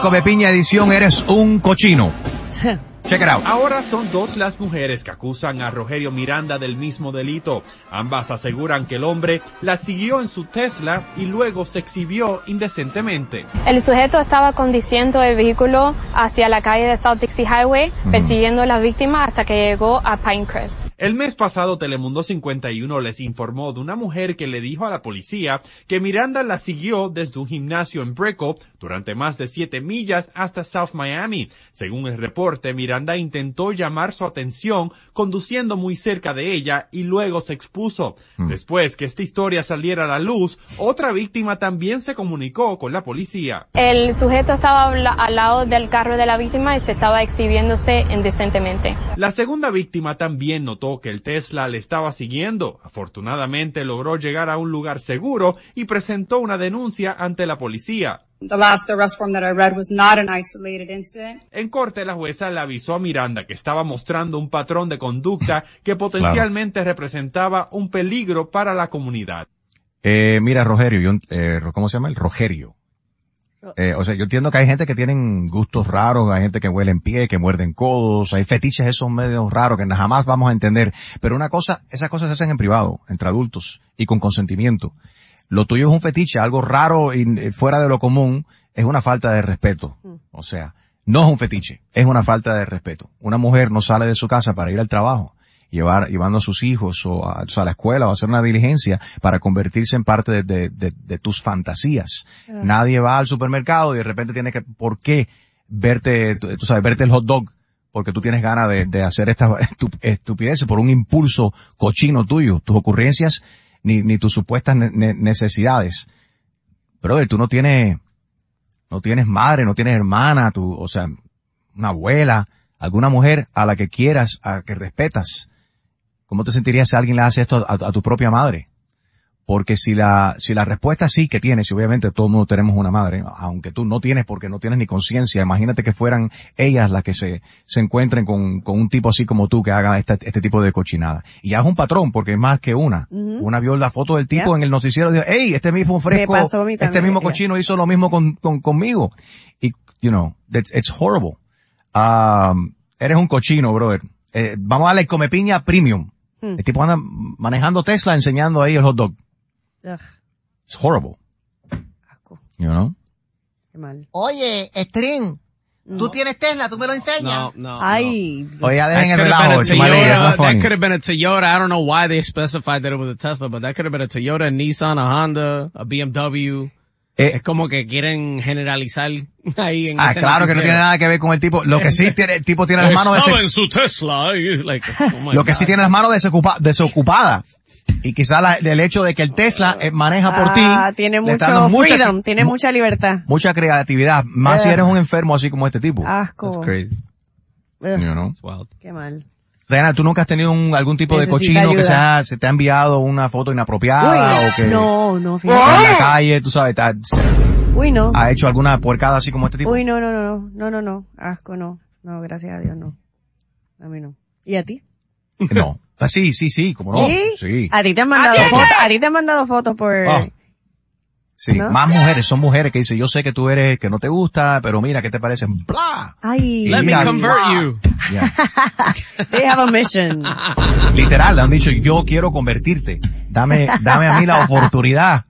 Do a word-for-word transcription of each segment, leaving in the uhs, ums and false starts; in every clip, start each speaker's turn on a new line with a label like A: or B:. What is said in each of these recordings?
A: Comepiña edición Eres un cochino. Check it out.
B: Ahora son dos las mujeres que acusan a Rogerio Miranda del mismo delito. Ambas aseguran que el hombre la siguió en su Tesla y luego se exhibió indecentemente.
C: El sujeto estaba conduciendo el vehículo hacia la calle de South Dixie Highway, mm. persiguiendo a la víctima hasta que llegó a Pinecrest.
B: El mes pasado, Telemundo cincuenta y uno les informó de una mujer que le dijo a la policía que Miranda la siguió desde un gimnasio en Brickell durante más de siete millas hasta South Miami. Según el reporte, Miranda intentó llamar su atención conduciendo muy cerca de ella y luego se expuso. Mm. Después que esta historia saliera a la luz, otra víctima también se comunicó con la policía.
C: El sujeto estaba al lado del carro de la víctima y se estaba exhibiéndose indecentemente.
B: La segunda víctima también notó que el Tesla le estaba siguiendo. Afortunadamente logró llegar a un lugar seguro y presentó una denuncia ante la policía.
D: The last arrest form that I read was not an isolated incident.
B: En corte, la jueza le avisó a Miranda que estaba mostrando un patrón de conducta que potencialmente claro. representaba un peligro para la comunidad.
A: Eh, mira, Rogerio, yo, eh, ¿cómo se llama? El Rogerio. Eh, o sea, yo entiendo que hay gente que tienen gustos raros, hay gente que huelen pie, que muerden codos, hay fetiches esos medios raros que jamás vamos a entender. Pero una cosa, esas cosas se hacen en privado, entre adultos y con consentimiento. Lo tuyo es un fetiche, algo raro y fuera de lo común, es una falta de respeto. O sea, no es un fetiche, es una falta de respeto. Una mujer no sale de su casa para ir al trabajo, llevar, llevando a sus hijos o a, o sea, a la escuela o a hacer una diligencia para convertirse en parte de, de, de, de tus fantasías. Uh. Nadie va al supermercado y de repente tiene que, ¿por qué verte, tú, tú sabes, verte el hot dog? Porque tú tienes ganas de, de hacer estas estupideces por un impulso cochino tuyo, tus ocurrencias, ni, ni tus supuestas ne- necesidades. Brother, tú no tienes, no tienes madre, no tienes hermana, tú, o sea, una abuela, alguna mujer a la que quieras, a que respetas. ¿Cómo te sentirías si alguien le hace esto a, a tu propia madre? Porque si la, si la respuesta sí que tienes, y obviamente todos mundo tenemos una madre, aunque tú no tienes porque no tienes ni conciencia, imagínate que fueran ellas las que se, se encuentren con, con un tipo así como tú que haga este, este tipo de cochinada. Y ya es un patrón porque es más que una. Uh-huh. Una vio la foto del tipo yeah. en el noticiero y dijo, hey, este mismo fresco, este mismo cochino yeah. hizo lo mismo con, con, conmigo. Y, you know, it's, it's horrible. Um, eres un cochino, brother. Eh, vamos a darle Comepiña Premium. Hmm. El tipo anda manejando Tesla enseñando ahí el hot dog.
E: Ugh.
A: It's horrible.
E: Asco.
A: You know?
E: Qué mal.
F: Oye, String, no. ¿tú tienes Tesla? ¿Tú me lo enseñas?
G: No, no.
E: Ay.
A: No. Oye, ya dejen el relajo.
G: That could have been a Toyota. I don't know why they specified that it was a Tesla, but that could have been a Toyota, a Nissan, a Honda, a B M W. Eh, es como que quieren generalizar ahí en
A: Ah,
G: ese
A: claro
G: noticiero.
A: Que no tiene nada que ver con el tipo. Lo que sí tiene, el tipo tiene las manos
G: Estaba
A: desocupadas.
G: en su Tesla. Y like, oh
A: Lo que
G: God.
A: sí tiene las manos desocupa, desocupadas. Y quizás la, el hecho de que el Tesla eh, maneja por
E: ah,
A: ti.
E: Tiene mucho
A: mucha,
E: freedom, tiene mu- mucha libertad.
A: Mucha creatividad. Más uh, si eres un enfermo así como este tipo.
E: Asco.
G: That's crazy.
E: Ugh.
A: You know?
G: That's wild.
E: Qué mal.
A: Diana, ¿tú nunca has tenido un, algún tipo Necesita de cochino ayuda. que se, ha, se te ha enviado una foto inapropiada
E: Uy,
A: o que
E: no, no,
A: en la calle, tú sabes, ha,
E: Uy, no.
A: ha hecho alguna puercada así como este tipo?
E: Uy, no, no, no, no, no, no, no, asco, no, no, gracias a Dios, no. A mí no. ¿Y a ti?
A: No. Ah, sí, sí, sí, como no.
E: ¿Sí?
A: Sí.
E: A ti te han mandado fotos, a ti te han mandado fotos por...
A: Oh. Sí, ¿no? Más mujeres, son mujeres que dicen, yo sé que tú eres, que no te gusta, pero mira, ¿qué te parece? Blah.
E: Ay.
G: Let
A: mira,
G: me convert
A: blah.
G: you.
A: Yeah.
E: They have a mission.
A: Literal, le han dicho, yo quiero convertirte. Dame, dame a mí la oportunidad.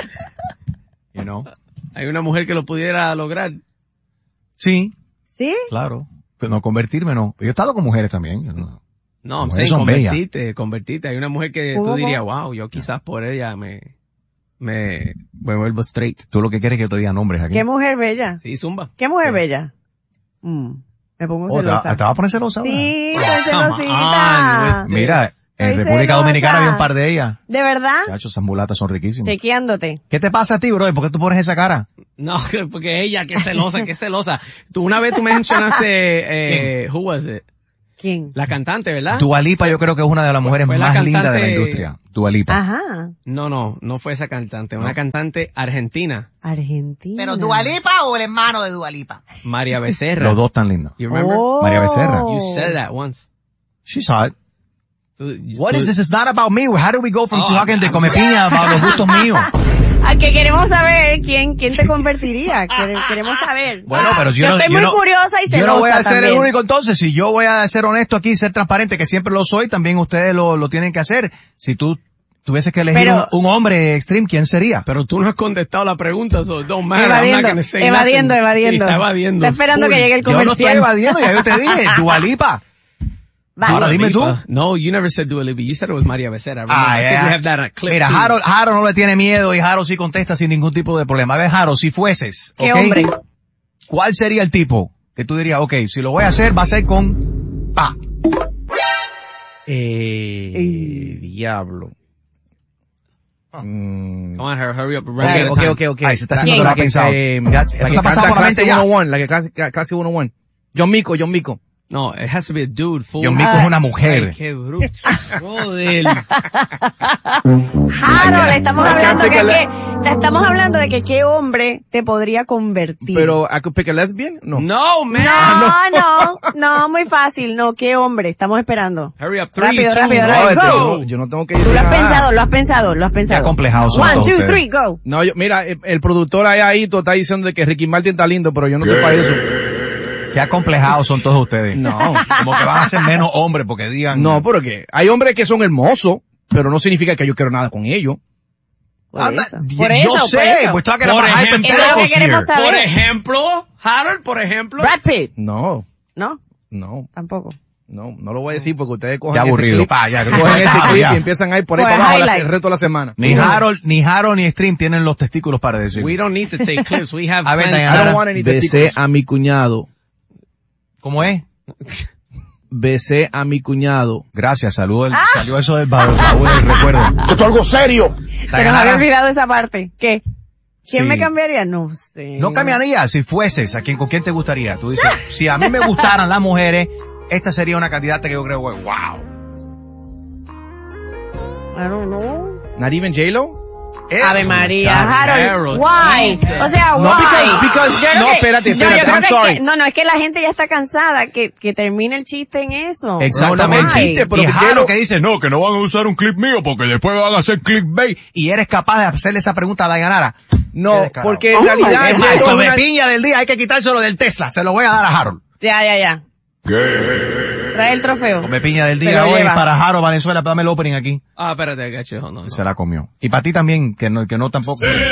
A: You know?
G: Hay una mujer que lo pudiera lograr.
A: Sí.
E: ¿Sí?
A: Claro. Pero no convertirme, no. Yo he estado con mujeres también. No,
G: no sí, convertirte, convertirte. Hay una mujer que tú dirías, wow, yo quizás por ella me... Me, me vuelvo straight.
A: Tú lo que quieres es que yo te diga nombres aquí.
E: ¿Qué mujer bella?
G: Sí, zumba.
E: ¿Qué mujer
G: sí.
E: bella? Mm, me pongo
A: oh,
E: celosa.
A: ¿Te, ¿Te vas a poner celosa ahora?
E: Sí,
A: oh,
E: estoy celosita.
A: Mira, en
E: Estoy
A: República
E: celosa.
A: Dominicana había un par de ellas.
E: ¿De verdad?
A: Chacho, esas mulatas son riquísimas.
E: Chequeándote.
A: ¿Qué te pasa a ti, bro? ¿Por qué tú pones esa cara?
G: No, porque ella, que celosa, que celosa. Tú una vez tú mencionaste, eh, who was it?
E: ¿Quién?
G: La cantante, ¿verdad?
A: Dua Lipa yo creo que es una de las mujeres
G: fue
A: más
G: la
A: lindas
G: cantante...
A: de la industria. Dua Lipa.
E: Ajá.
G: No, no, no fue esa cantante.
A: No.
G: Una cantante argentina.
E: Argentina.
F: ¿Pero Dua Lipa o el hermano de Dua Lipa?
G: María Becerra.
A: Los dos tan lindos.
G: You remember?
E: Oh.
A: María Becerra.
G: You said that once.
A: She's hot.
G: Tú,
A: What
G: tú,
A: is this? It's not about me. How do we go from
G: oh,
A: talking
G: I'm,
A: de
G: I'm
A: Comepiña about los gustos míos?
E: a que queremos saber quién, quién te convertiría. Quere- Queremos saber.
A: Bueno, pero yo,
E: yo
A: no,
E: estoy
A: yo
E: muy
A: no-
E: curiosa y
A: yo
E: celosa
A: no voy a ser
E: también.
A: el único entonces. Si yo voy a ser honesto aquí, ser transparente, que siempre lo soy, también ustedes lo, lo tienen que hacer. Si tú tuvieses que elegir
E: Pero-
A: un, un hombre extreme, ¿quién sería?
G: Pero tú no has contestado la pregunta, so it don't matter. I'm not
E: Evadiendo,
G: gonna say
E: evadiendo,
G: nothing.
E: evadiendo.
G: Sí, está evadiendo.
E: Está esperando
G: Full.
E: que llegue el
A: Yo no estoy
E: comercial.
A: evadiendo, ya yo te dije, Dua Lipa.
E: Va.
A: Ahora dime tú.
G: Lipa. No, you never said Dua Lipa. You said it was María Becerra. Remember,
A: Ah,
G: I think
A: yeah.
G: we have that on a clip
A: Mira,
G: too.
A: Harold, Harold no le tiene miedo y Harold sí contesta sin ningún tipo de problema. A ver, Harold, si fueses,
E: ¿Qué
A: ¿ok?
E: hombre?
A: ¿Cuál sería el tipo que tú dirías, ok, si lo voy a hacer, va a ser con pa?
H: Eh, diablo. Mm.
G: Come on, Harold, hurry up. We're
H: Ok,
G: running out of
H: ok,
G: time.
H: ok, ok.
A: Ay, se está
H: La-
A: haciendo
H: la
A: lo
H: que,
A: pensado.
H: eh,
A: Ya,
H: la
A: esto
H: que
A: está pasando
H: canta
A: por la mente
H: clase
A: ya.
H: ciento uno, la que clase, clase ciento uno. John Mico, John Mico.
G: No, it has to be a dude, fool.
A: John Mico
E: Ah.
A: es una mujer.
G: Ay, qué bruto. Joder.
E: Harold, le estamos
H: I can't
E: hablando
H: pick
E: que,
H: a le-
E: que- le estamos hablando de que qué hombre te podría convertir.
H: Pero, ¿I could pick a lesbian? No.
G: No, man.
E: no, no, no, muy fácil, no, qué hombre, estamos esperando.
G: Hurry up. Three,
E: Rápido,
G: two,
E: rápido,
G: one.
E: rápido.
H: este,
E: go.
H: yo, no- yo no tengo que
E: Tú
H: decir
E: lo has
H: nada.
E: pensado, lo has pensado, lo has pensado.
A: Qué acomplejados son
E: One,
A: todos
E: two,
A: ustedes.
E: three, go.
H: No, yo, mira, el, el productor ahí, ahí tú está diciendo de que Ricky Martin está lindo, pero yo no estoy para eso.
A: Qué acomplejados son todos ustedes.
H: No.
A: Como que van a ser menos hombres porque digan.
H: No, porque hay hombres que son hermosos, pero no significa que yo quiero nada con ellos.
E: Por
A: Anda,
E: eso,
A: yo
E: por eso,
A: sé,
E: por eso.
A: pues tú vas a querer
G: Por
A: bajar
G: ejemplo,
E: Eso es lo que queremos saber.
G: Por ejemplo, Harold, por ejemplo.
E: Brad Pitt,
H: No,
E: ¿no?
H: no,
E: Tampoco.
H: no, no lo voy a decir porque ustedes cogen
A: Ya aburrido,
H: ese clip,
A: pa, ya,
H: cogen ese
A: ya,
H: clip
A: ya.
H: y empiezan ahí por ahí
E: Pues
H: para abajo la-
E: highlight.
H: el resto de la semana.
A: Ni Harold, ni Harold ni Stream tienen los testículos para decir.
G: We don't need to take clips. We have
A: A ver,
G: plenty.
A: Diana.
H: I don't want any
I: Besé
H: testículos.
I: a mi cuñado.
A: ¿Cómo es?
I: Besé a mi cuñado.
A: Gracias, saludo, el, salió eso del baúl, baúl del recuerdo.
H: Esto es algo serio.
E: Se nos había olvidado esa parte. ¿Qué? ¿Quién
A: Sí.
E: me cambiaría? No sé.
A: No cambiaría si fueses, ¿a quién, con quién te gustaría? Tú dices, si a mí me gustaran las mujeres, esta sería una candidata que yo creo, wow.
E: I don't know.
H: Not even J-Lo?
E: Ave María,
G: God,
E: Harold,
G: Harold,
E: why?
G: Jesus.
E: O sea,
H: No,
E: why?
H: because- because-
E: Yo creo
H: no,
E: que-
H: espérate,
E: no, yo
H: espérate,
E: creo
H: I'm
E: que-
H: sorry.
E: que- no, no, es que la gente ya está cansada, que, que termine el chiste en eso.
A: Exactamente.
H: No, no, chiste, pero
A: y
H: que
A: Harold
H: quiero-
A: que dice, no, que no van a usar un clip mío porque después van a hacer clickbait. Y eres capaz de hacerle esa pregunta a Dayanara. Qué
H: No,
A: descarado.
H: porque en
E: Oh my
H: realidad
E: God.
A: Es más,
H: J-Lo es
A: come
H: una-
A: piña del día, hay que quitárselo del Tesla. Se lo voy a dar a Harold.
E: Ya, ya, ya. Trae el trofeo.
A: Come piña del
E: Se
A: día
E: lo
A: hoy
E: lleva.
A: para Harold Valenzuela. Dame el opening aquí.
G: Ah, espérate, I got you. Hold on.
A: Se la comió. Y para ti también, que no, que no tampoco.